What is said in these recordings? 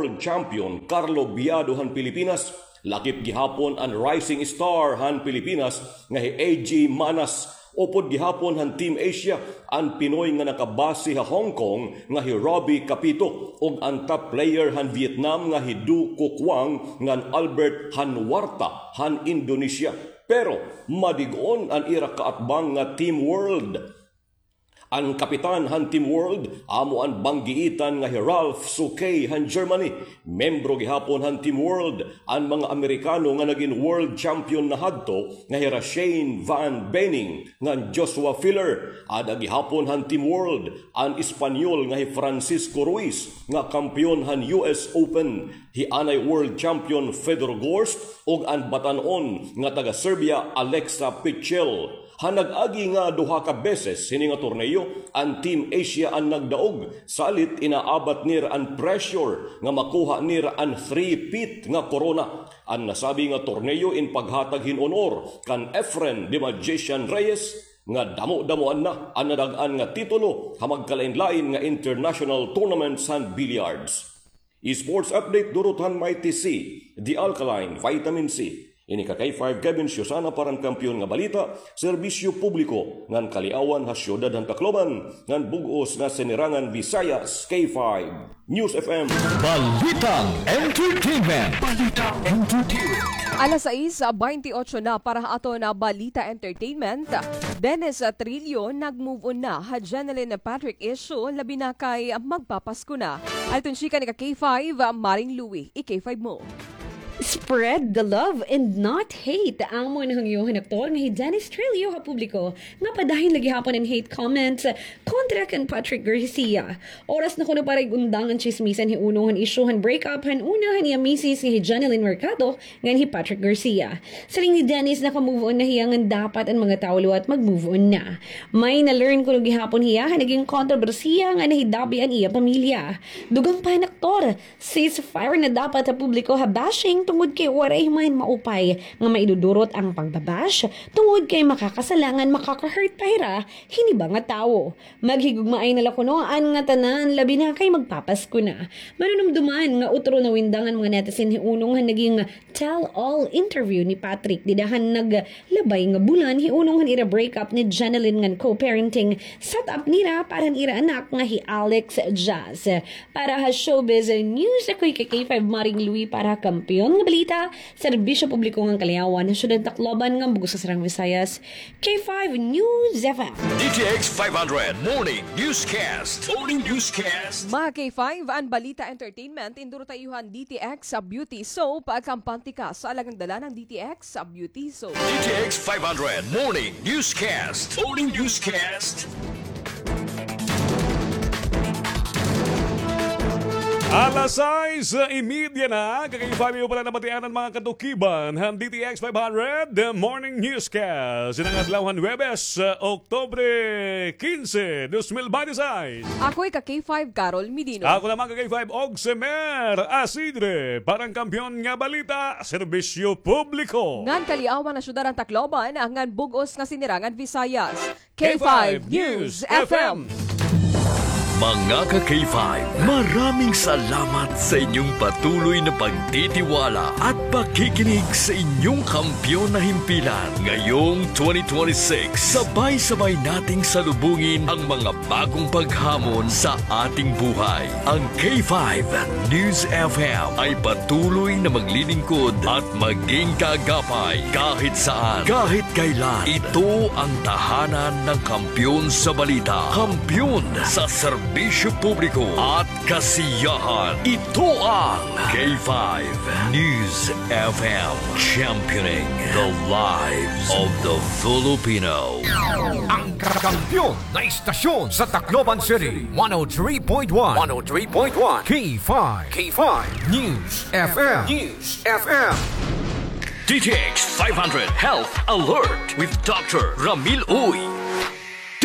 world champion Carlo Biado han Pilipinas, lakip gihapon ang rising star han Pilipinas nga hi AG Manas. Upod gihapon han Team Asia ang Pinoy nga nakabase ha Hong Kong nga hi Robbie Capito ug ang top player han Vietnam nga hi Du Quoc Quang ngan Albert Hanwarta han Indonesia. Pero madigon ang ira kaatbang nga Team World. Ang kapitan han Team World amo ang banggiitan nga hi Ralph Souquet han Germany. Membro gihapon han Team World ang mga Amerikano nga naging world champion na hadto nga hi Shane Van Benning ngan Joshua Filler. Ada gihapon han Team World ang Espanyol nga hi Francisco Ruiz nga kampiyon han US Open. Hi anay world champion Fedor Gorst ug ang batan-on nga taga Serbia Alexa Pichel. Hanag-agi nga duha ka beses sini nga torneo ang Team Asia ang nagdaog, salit inaabat nir ang pressure nga makuha nir ang 3-peat nga corona. Ang nasabi nga torneo in paghatag hinonor kan Efren the Magician Reyes nga damo-damoan na ang nadagaan nga titulo hamag kalain-lain nga international tournaments and billiards. Esports update durutan Mighty C, The Alkaline Vitamin C. Ini ka K5 Kevin Siosana parang kampiyon nga balita, serbisyo publiko ngan kaliawan ha syudad han Tacloban ngan bugos nga senirangan Visayas. K5 News FM Balitang Entertainment. Alas 6:28 na para ato na Balita Entertainment. Dennis Trillo nag-move on na ha Jeneline Patrick issue labi na kay magpapasko na. Alton chika ni ka K5 Maring Louie, i-K5 mo. Spread the love and not hate. Amo na hangyohan aktor nga si Dennis Trillo ha publiko nga padahin lagi hapon ng hate comments kontra kan Patrick Garcia. Oras na kuno para igundangan chismisan hi unohan isyuhan breakup han unahan niya misis nga si Janeline Mercado ngan hi Patrick Garcia. Saling ni Dennis naka-move on na hiyangan dapat ang mga tao luwat mag-move on na. May na-learn kuno gihapon hiya naging kontrobersiya nga nahidabi ang iya pamilya. Dugang pa ang aktor, ceasefire na dapat sa publiko ha bashing tungod kay waray man maupay nga maidudurot ang pagbabash tungod kay makakasalangan makaka-hurt pahira hiniba nga tawo. Maghigugmaay na lakunoan nga tanan labi na kay magpapasko na. Manunumduman nga utro na windangan mga netizen hiunong nga naging tell-all interview ni Patrick didahan naglabay nga bulan hiunong nga ira breakup ni Jeneline nga co-parenting setup nira para ira anak nga hi Alex Jazz. Para ha showbiz news ako'y K5 Maring Louie para kampiyon nga balita, serbisyo publiko ng Kaliawan, syudad Tacloban ng bugos sa Sarang Visayas, K5 News FM. DTX 500 Morning Newscast. Morning Newscast. Mga K5 ang Balita Entertainment, induro tayuhan DTX sa Beauty Soap, kampantika sa alagang dala ng DTX sa Beauty Soap. DTX 500 Morning Newscast. Morning Newscast. Alas 6:30 na, kakaiba niyo pala na batian ng mga katukiban ng DTX 500 The Morning Newscast. Sinang adlaw Huwebes, Oktobre 15, 2026. Ako'y ka K5 Carol Medino. Ako naman ka K5 Ogsemer Asidre, parang kampiyon nga balita, serbisyo publiko. Ngan kaliawan na syudad ng Tacloban, ang ngan bugos nga sinirangan Visayas. K5 News FM. Mga ka-K5, maraming salamat sa inyong patuloy na pagtitiwala at pakikinig sa inyong kampiyon na himpilan. Ngayong 2026, sabay-sabay nating salubungin ang mga bagong paghamon sa ating buhay. Ang K5 News FM ay patuloy na maglilingkod at maging kagapay kahit saan, kahit kailan. Ito ang tahanan ng kampiyon sa balita, kampiyon sa serbisyo publiko at kasiyahan. Ito ang K5 News FM, championing the lives of the Filipino. Ang kampiyon na istasyon sa Tacloban City, 103.1 K5 News FM. News FM. DTX 500 Health Alert with Dr. Ramil Uy.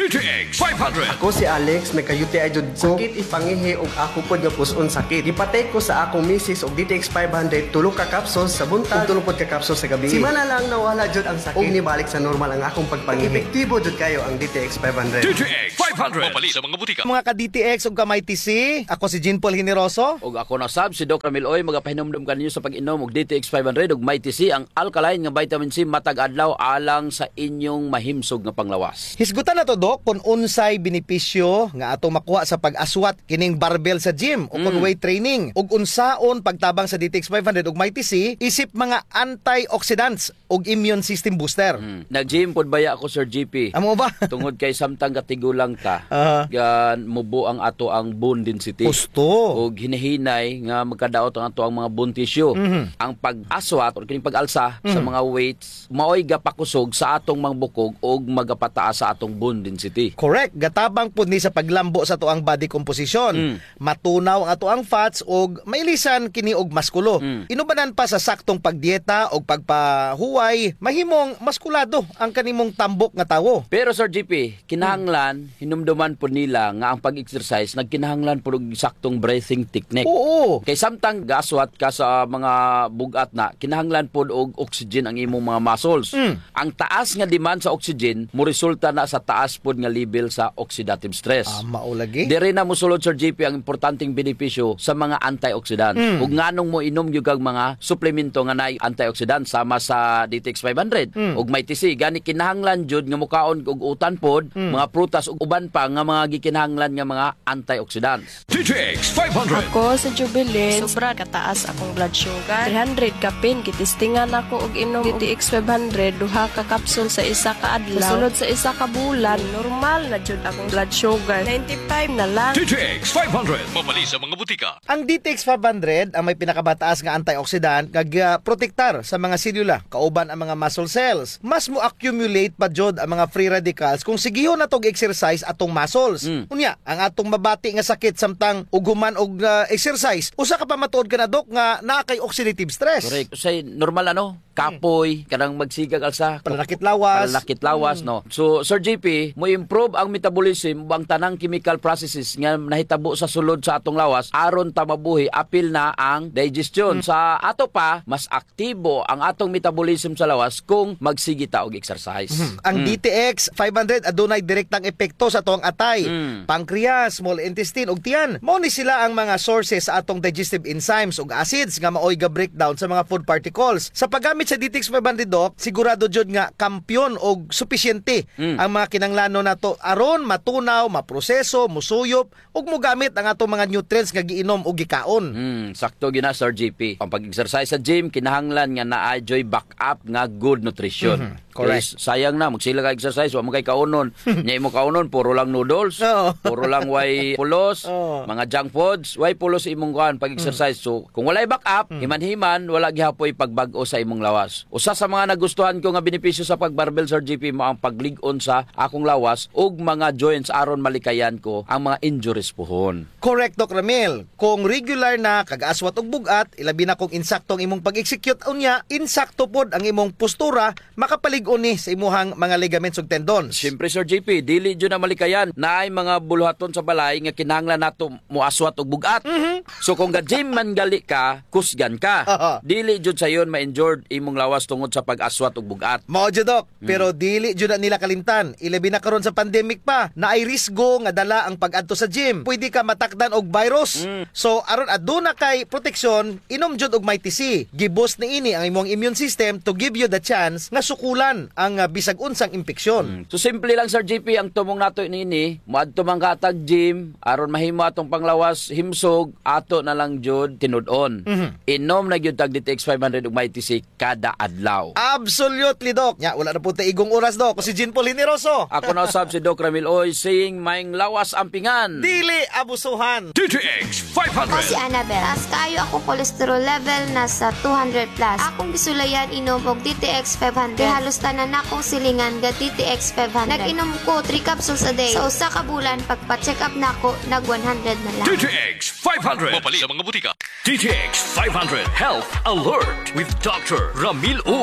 DTX 500. Ako si Alex, may ka-UTI jud ko. Sakit ipangihi og ako pod nga puson sakit. Gipatay ko sa akong misis og DTX 500 tulo ka capsules sa buntag, tulo pod ka capsules sa gabi. Simana lang nawala jud ang sakit. Og nibalik sa normal ang akong pagpangihi. Epektibo jud kayo ang DTX 500. DTX 500. Mapali sa mga butika. Mga ka-DTX ug ka-May TC, ako si Jean Paul Generoso. Og ako na sab si Doc Ramil Oy magapahinumdum kaninyo sa pag-inom og DTX 500 ug May TC ang alkaline nga vitamin C matag adlaw alang sa inyong mahimsog nga panglawas. Hisgutan na to, Dok, kung unsay benepisyo nga atong makuha sa pag-aswat kining barbell sa gym o kung weight training ug unsaon pagtabang sa DTX 500 ug May TC isip mga antioxidants ug immune system booster. Nag-gym pod baya ako Sir GP. Amo ba? Tungod kay samtang katigulang ta. Gan mubo ang ato ang bone density. Gusto. Og hinahinay nga magkadaot ang ato ang mga bone tissue. Ang pag-aswat o kining pag-alsa sa mga weights maoy gapakusog sa atong mga bukog og magapataas sa atong bone density. Correct. Gatabang pud ni sa paglambo sa tuang body composition. Matunaw ang atoang fats og mailisan kini og maskulo. Inubanan pa sa saktong pagdieta og pagpahuway, mahimong maskulado ang kanimong tambok nga tawo. Pero Sir GP, kinahanglan hinumduman po nila nga ang pag-exercise nagkinahanglan po og saktong breathing technique. Oo. Kay samtang gaswat ka sa mga bugat na kinahanglan po og oxygen ang imong mga muscles. Ang taas nga demand sa oxygen mo resulta na sa taas pod nga level sa oxidative stress. Mao lagi. Dire na mosulod Sir GP ang importanteng benepisyo sa mga antioxidants. Ug nganong mo inom gyud kag mga suplemento nga naay antioxidants sama sa DTX 500 ug May TC gani kinahanglan jud nga mukaon og utan pod, mga prutas ug uban pa nga mga gikinahanglan nga mga antioxidants. DTX 500. Ako sa Jubilin, sobra kataas akong blood sugar. 300 ka pin, kitistingan ako og inom DTX 500, duha ka kapsul sa isa ka adlaw. Sulod sa isa ka bulan, normal na jud akong blood sugar. 95 na lang. DTX 500. Mapali sa mga butika. Ang DTX 500 ang may pinakabataas nga antioxidant kag protektar sa mga selula kauban ang mga muscle cells. Mas mo accumulate pa jud ang mga free radicals kung sigihon na tog exercise atong muscles. Unya, ang atong mabati nga sakit samtang uguman og exercise, usa ka pa matuod ka na, Dok, nga naa kay oxidative stress. Correct. Say normal kapoy kanang magsigag alsa Pananakit lawas. No. So Sir JP, mo improve ang metabolism ug ang tanang chemical processes nga nahitabo sa sulod sa atong lawas aron ta mabuhi apil na ang digestion. Sa ato pa mas aktibo ang atong metabolism sa lawas kung magsigi ta og exercise. Ang DTX 500 adunay direktang epekto sa atong atay, pancreas, small intestine ug tiyan. Mao ni sila ang mga sources sa atong digestive enzymes ug acids nga maoy ga breakdown sa mga food particles. Sa paggamit sa DTX 500, Doc, sigurado jud nga kampyon og supisyente ang mga kinanglano nato aron matunaw, maproseso, musuyop ug mogamit ang atong mga nutrients nga giinom ug gikaon. Sakto gina Sir JP. Ang pag-exercise sa gym kinahanglan nga naa-joy backup nga good nutrition. Correct. Sayang na magsila ka exercise wa mo kay kaunon. Nya imo kaunon puro lang noodles, puro lang way pulos, mga junk foods, way pulos imong kuan pag-exercise. So kung walay backup, himan-himan wala gihapoy pagbag-o sa imong lawas. Usa sa mga nagustuhan ko nga benepisyo sa pagbarbell Sir JP mo ang paglig-on sa akong lawas ug mga joints aron malikayan ko ang mga injuries pohon. Correct, Doc Ramil. Kung regular na kag-aswat og bugat, ilabi na kung insaktong imong pag-execute unya, insakto pod ang imong postura, makapalig-on ni sa imuhang mga ligaments ug tendons. Siyempre Sir JP, dili jud na malikayan na ay mga buluhaton sa balay nga kinahanglan nato muaswat og bugat. So kung ga-gym man gali ka, kusgan ka. Dili jud sayon ma-injured imong lawas tungod sa pag-aswat og bugat. Mao jud, Doc, pero dili jud na nila kalimtan. Ilabi na karon sa pandemic pa, na ay risgo nga dala ang pag-adto sa gym. Pwede ka matakdan og virus. So aron aduna kay proteksyon, inom jud og May TC. Giboost ni ini ang imong immune system to give you the chance nga sukulan ang bisag unsang impeksyon. So simple lang Sir JP ang tumong nato niini, moadto man katag gym aron mahimo atong panglawas himsog ato na lang jud tinud-on. Inom na gyud tag DTX 500 ug May TC kada adlaw. Absolutely, Doc. Nya wala na po ta igong oras, Doc. Si Jean Paul Generoso. Ako na usab si Doc Ramil Oy saying maing lawas ampingan. Dili abusuhan. DTX Ako si 500. Annabelle. Taas kayo ako cholesterol level nasa 200 plus. Akong gisulayan inom og DTX 500. Kay halos tanan akong silingan ga DTX 500. Nag-inom ko 3 capsules a day. Sa usa ka bulan pagpa-check up nako nag 100 na lang. DTX 500. Mapali sa mga butika. DTX 500 Health Alert with Dr. Ramil Uy.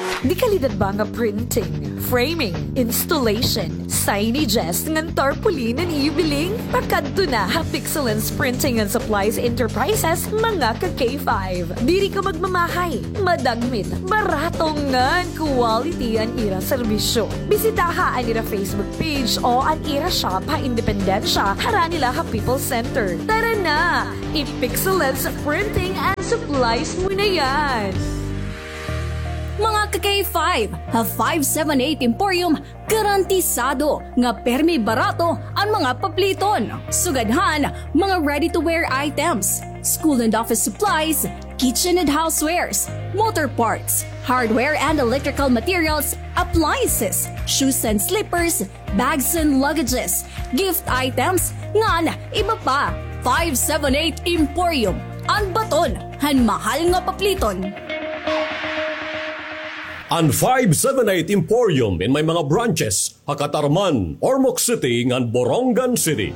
Di kalidad ba nga printing, framing, installation, signages, ngan tarpaulin and ibiling? Pakadto na ha Pixelance Printing and Supplies Enterprises, mga ka K5. Diri ka magmamahay, madagmit, baratong ngan, quality ang ira serbisyo. Bisitaha ang ira Facebook page o ang ira shop ha Independensya, hara nila ha People Center. Tara na! I-Pixelance Printing and Supplies mo na yan! Mga ka-K5, ha 578 Emporium, garantisado nga permi barato ang mga papliton. Sugadhan, mga ready-to-wear items, school and office supplies, kitchen and housewares, motor parts, hardware and electrical materials, appliances, shoes and slippers, bags and luggages, gift items, ngan, iba pa. 578 Emporium, ang baton, han mahal nga papliton. Ang 578 Emporium in may mga branches, Hakatarman, Ormoc City, ngan Borongan City.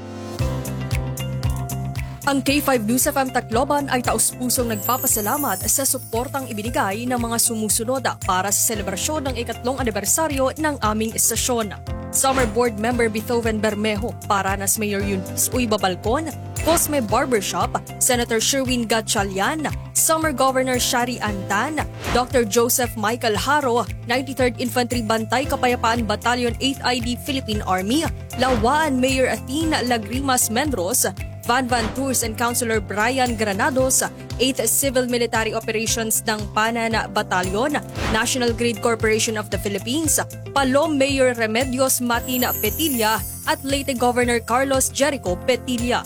Ang K5 News FM Tacloban ay taus-pusong nagpapasalamat sa suportang ibinigay ng mga sumusunod para sa selebrasyon ng 3 anibersaryo ng aming estasyon. Summer Board Member Beethoven Bermejo, Paranas Mayor Eunice Uy Babalcon, Cosme Barbershop, Senator Sherwin Gatchalian, Summer Governor Shari Antan, Dr. Joseph Michael Haro, 93rd Infantry Bantay Kapayapaan Battalion 8th ID Philippine Army, Lawaan Mayor Athena Lagrimas Mendros, Van Tours and Councilor Brian Granados, 8th Civil Military Operations ng Panan Battalion, National Grid Corporation of the Philippines, Palom Mayor Remedios Matina Petilla at Leyte Governor Carlos Jericho Petilla.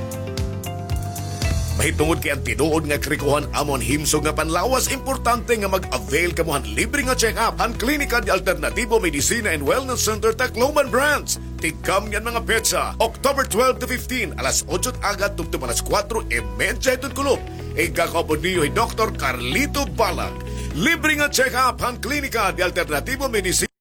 Mahitungod kay ang tinuod nga krikuhan amon himsog nga panlawas, importante nga mag-avail kamuhan libre nga check-up ang Klinika de Alternativo Medicina and Wellness Center Tacloban Branch. Tigkam yan mga petsa, October 12 to 15, alas 8 agad tugtong alas 4:30 itong kulop. Ikakabot niyo ay Dr. Carlito Balag. Libre nga check-up ang Klinika de Alternativo Medicina